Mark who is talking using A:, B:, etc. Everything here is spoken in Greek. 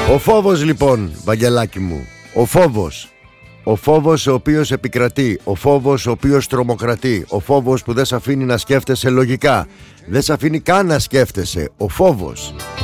A: Ο φόβος λοιπόν, Βαγγελάκη μου, ο φόβος. Ο φόβος ο οποίος επικρατεί, ο φόβος ο οποίος τρομοκρατεί, ο φόβος που δεν σε αφήνει να σκέφτεσαι λογικά, δεν σε αφήνει καν να σκέφτεσαι, ο φόβος.